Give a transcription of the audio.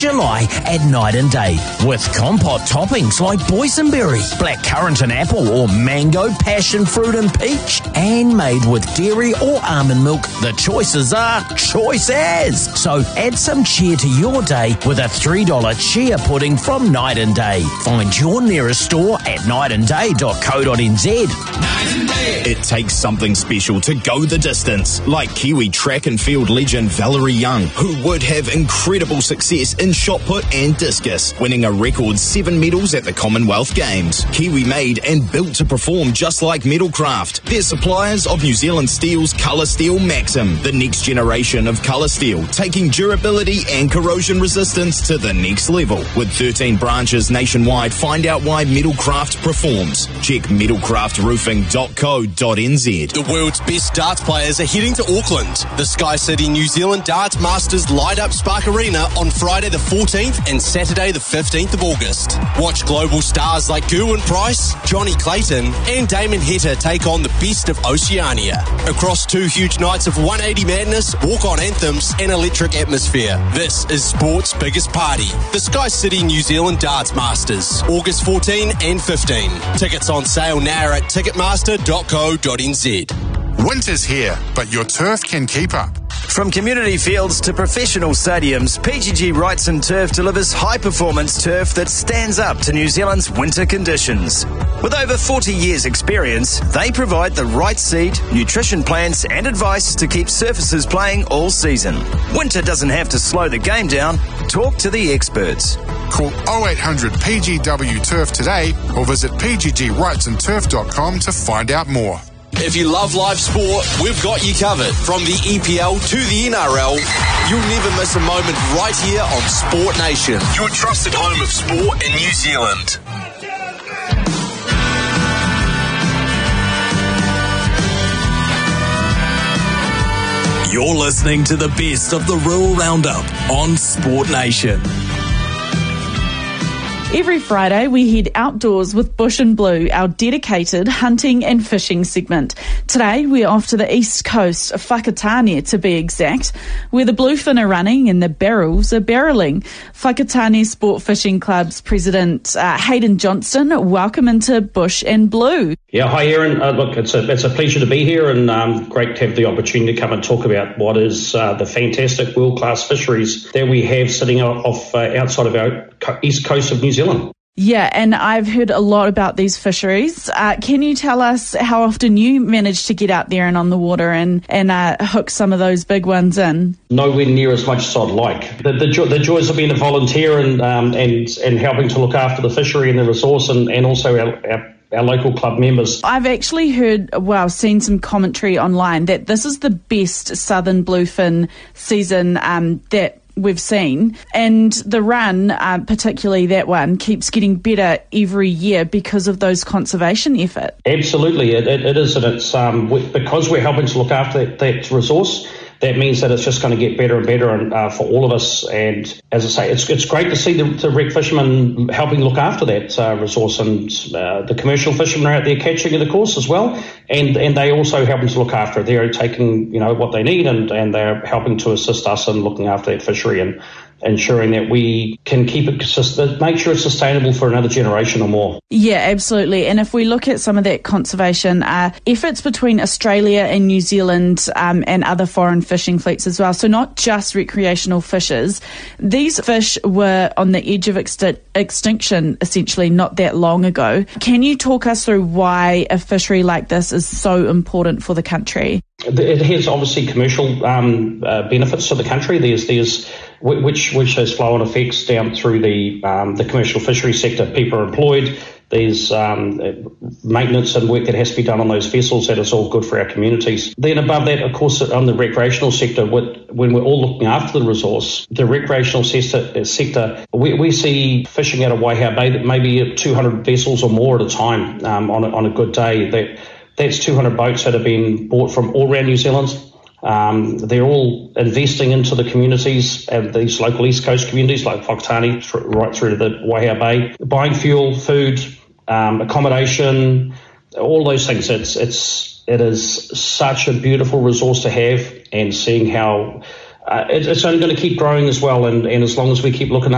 July at Night and Day with compote toppings like boysenberry, blackcurrant and apple, or mango, passion fruit and peach, and made with dairy or almond milk. The choices are choice as. So add some cheer to your day with a $3 cheer pudding from Night and Day. Find your nearest store at nightandday.co.nz. Night and Day. It takes something special to go the distance, like Kiwi track and field legend Valerie Young, who would have incredible success in shot put and discus, winning a record 7 medals at the Commonwealth Games. Kiwi made and built to perform just like Metalcraft. They're suppliers of New Zealand Steel's Colour Steel Maxim, the next generation of colour steel, taking durability and corrosion resistance to the next level. With 13 branches nationwide, find out why Metalcraft performs. Check metalcraftroofing.co.nz. The world's best darts players are heading to Auckland. The Sky City New Zealand Darts Masters light up Spark Arena on Friday the 14th and Saturday the 15th of August. Watch global stars like Gerwyn Price, Johnny Clayton and Damon Heta take on the best of Oceania. Across 2 huge nights of 180 madness, walk-on anthems and electric atmosphere. This is sport's biggest party. The Sky City New Zealand Darts Masters, August 14 and 15. Tickets on sale now at ticketmaster.co.nz. Winter's here, but your turf can keep up. From community fields to professional stadiums, PGG Wrightson Turf delivers high-performance turf that stands up to New Zealand's winter conditions. With over 40 years' experience, they provide the right seed, nutrition plans and advice to keep surfaces playing all season. Winter doesn't have to slow the game down. Talk to the experts. Call 0800 PGW Turf today or visit pggwrightsonturf.com to find out more. If you love live sport, we've got you covered. From the EPL to the NRL, you'll never miss a moment right here on Sport Nation, your trusted home of sport in New Zealand. You're listening to the best of the Rural Roundup on Sport Nation. Every Friday, we head outdoors with Bush and Blue, our dedicated hunting and fishing segment. Today, we're off to the east coast, Whakatane to be exact, where the bluefin are running and the barrels are barrelling. Whakatane Sport Fishing Club's president, Hayden Johnston, welcome into Bush and Blue. Yeah, hi Aaron. Look, it's a pleasure to be here and great to have the opportunity to come and talk about what is the fantastic world-class fisheries that we have sitting off outside of our east coast of New Zealand. Yeah, and I've heard a lot about these fisheries. Can you tell us how often you manage to get out there and on the water and hook some of those big ones in? Nowhere near as much as I'd like. The joys of being a volunteer and helping to look after the fishery and the resource and also our local club members. I've actually seen some commentary online that this is the best southern bluefin season that we've seen, and the run, particularly that one, keeps getting better every year because of those conservation efforts. Absolutely, it is, and it's because we're helping to look after that resource. That means that it's just going to get better and better and for all of us. And as I say, it's great to see the rec fishermen helping look after that resource, and the commercial fishermen are out there catching it, of course, as well. And they also helping to look after it. They're taking what they need and they're helping to assist us in looking after that fishery and ensuring that we can keep it, make sure it's sustainable for another generation or more. Yeah, absolutely. And if we look at some of that conservation efforts between Australia and New Zealand and other foreign fishing fleets as well, so not just recreational fishers, these fish were on the edge of extinction essentially not that long ago. Can you talk us through why a fishery like this is so important for the country? It has obviously commercial benefits to the country. There's which has flow-on effects down through the commercial fishery sector. People are employed. There's maintenance and work that has to be done on those vessels. That is all good for our communities. Then above that, of course, on the recreational sector, when we're all looking after the resource, the recreational sector, we see fishing out of Waihau Bay that maybe 200 vessels or more at a time on a good day. That's 200 boats that have been bought from all around New Zealand. They're all investing into the communities and these local East Coast communities like Whakatane right through to the Waihau Bay, buying fuel, food, accommodation, all those things. It is such a beautiful resource to have, and seeing how it's only going to keep growing as well. And as long as we keep looking